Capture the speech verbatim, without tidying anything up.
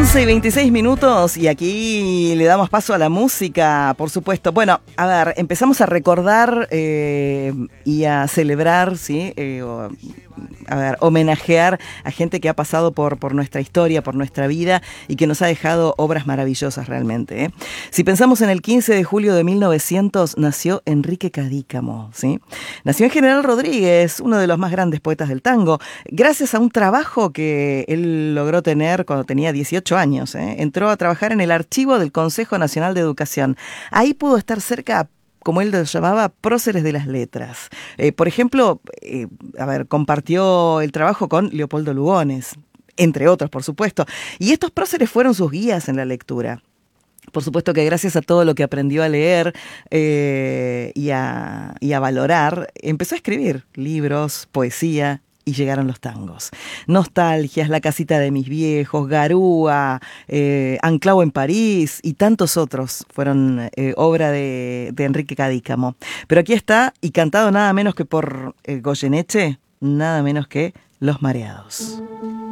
once y veintiséis minutos y aquí le damos paso a la música, por supuesto. Bueno, a ver, empezamos a recordar eh, y a celebrar, ¿sí? Eh, o, a ver, homenajear a gente que ha pasado por, por nuestra historia, por nuestra vida y que nos ha dejado obras maravillosas realmente, ¿eh? Si pensamos en el quince de julio de mil novecientos, nació Enrique Cadícamo, ¿sí? Nació en General Rodríguez, uno de los más grandes poetas del tango, gracias a un trabajo que él logró tener cuando tenía dieciocho años, ¿eh? Entró a trabajar en el archivo del Consejo Nacional de Educación. Ahí pudo estar cerca, como él lo llamaba, próceres de las letras. Eh, por ejemplo, eh, a ver, compartió el trabajo con Leopoldo Lugones, entre otros, por supuesto. Y estos próceres fueron sus guías en la lectura. Por supuesto que gracias a todo lo que aprendió a leer eh, y, a, y a valorar, empezó a escribir libros, poesía, y llegaron los tangos. Nostalgias, La casita de mis viejos, Garúa, eh, Anclao en París y tantos otros fueron eh, obra de, de Enrique Cadícamo. Pero aquí está, y cantado nada menos que por eh, Goyeneche, nada menos que Los Mareados.